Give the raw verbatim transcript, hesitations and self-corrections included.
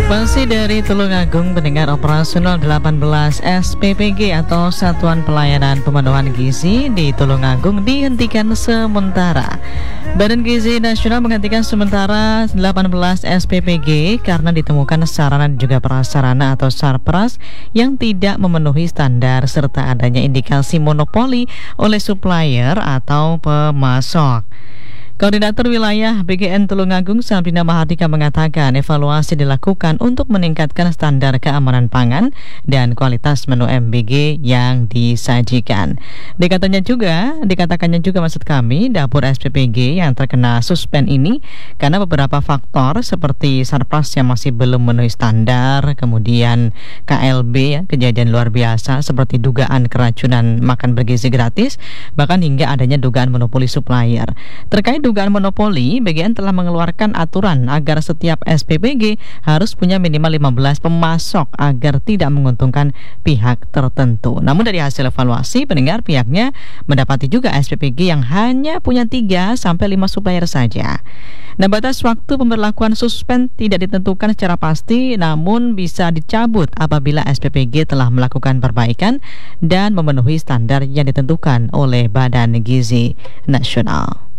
Masih dari Tulungagung, pendengar operasional delapan belas S P P G atau Satuan Pelayanan Pemenuhan Gizi di Tulungagung dihentikan sementara. Badan Gizi Nasional menghentikan sementara delapan belas S P P G karena ditemukan sarana dan juga prasarana atau sarpras yang tidak memenuhi standar serta adanya indikasi monopoli oleh supplier atau pemasok. Koordinator Wilayah B G N Tulungagung Sabrina Mahardika mengatakan evaluasi dilakukan untuk meningkatkan standar keamanan pangan dan kualitas menu M B G yang disajikan. Dikatanya juga, dikatakannya juga maksud kami dapur S P P G yang terkena suspend ini karena beberapa faktor seperti sarpras yang masih belum memenuhi standar, kemudian K L B ya, kejadian luar biasa seperti dugaan keracunan makan bergizi gratis, bahkan hingga adanya dugaan monopoli supplier. Terkait dugaan monopoli, B G N telah mengeluarkan aturan agar setiap S P P G harus punya minimal lima belas pemasok agar tidak menguntungkan pihak tertentu. Namun dari hasil evaluasi, pendengar pihaknya mendapati juga S P P G yang hanya punya tiga sampai lima supplier saja. Nah, batas waktu pemberlakuan suspend tidak ditentukan secara pasti, namun bisa dicabut apabila S P P G telah melakukan perbaikan dan memenuhi standar yang ditentukan oleh Badan Gizi Nasional.